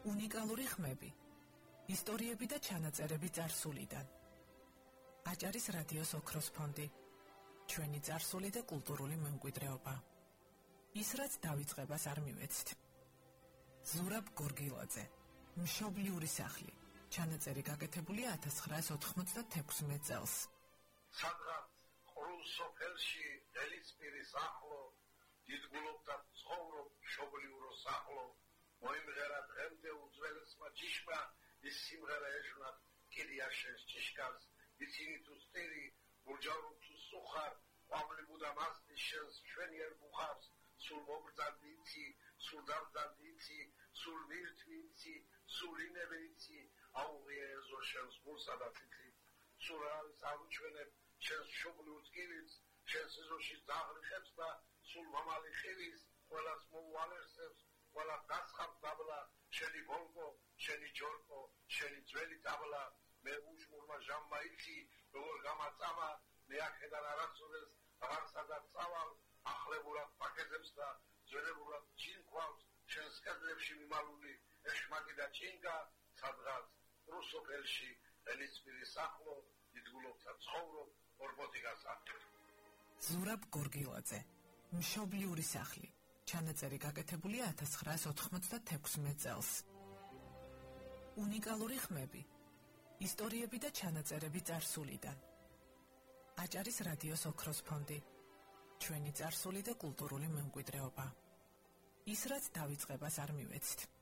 უნიკალური ხმები, ისტორიები და ჩანაწერები წარსულიდან. აჭარის რადიოს ოქროს ფონდი, ჩვენი წარსული და კულტურული მემკვიდრეობა. ის რაც დავიწყებას არ მივეცთ. ზურაბ გორგილაძე, მშობლიური სახლი. ჩანაწერი გაკეთებულია 1996 წელს. სადღაც ყრუ სოფელში ელისპირის ახლო დიდგულობდა ცხოვრობ მშობლიურო სახლო. მოიმღერა დღემდე უძველესმა ჭიშმა ის სიმღერა ეშვნათ კიდია შენს ჭიშკარს. ისინი თუ სტერი ბურჯარო თუ სუხარ ყვავლიბუდა მასტი შენს შვენიერ ბუხარს. სულ მოგრძანდიცი, სულ დამძანდიცი, სულ ვირთვიცი, სულ ინებიცი, აუღია ეზო შენს გულსა და თითით. სულ არის ავუჩვენებ შენს მშობლიურ წყილიც, შენს ეზოში ძაღლიხებს და სულ მამალი ხილის, ყველას მოუალერსებს, ყველა დასხამს დაბლა, შენი გოლგო, შენი ჯორკო, შენი ძველი დაბლა. მე უშმურმა ჟამმა იცი, როგორ გამაწამა, მე აქედან არასოდეს აღარსადაც წავალ, ახლებურად პაკეთებს და ძველებურად ჩინქვავს, შენს კედლებში მიმალული ეშმაკი და ჭინგა, სადღაც რუსოფელში ელისპირის ახლო დიდგულობდა ცხოვრობ ორბოთი გასახლი. ზურაბ გორგილაძე, მშობლიური სახლი. ჩანაწერი გაკეთებულია 1996 წელს. უნიკალური ხმები, ისტორიები და ჩანაწერები წარსულიდან. აჭარის რადიოს ოქროს ფონდი, ჩვენი წარსული და კულტურული მემკვიდრეობა. ის რაც დავიწყებას არ მივეცთ.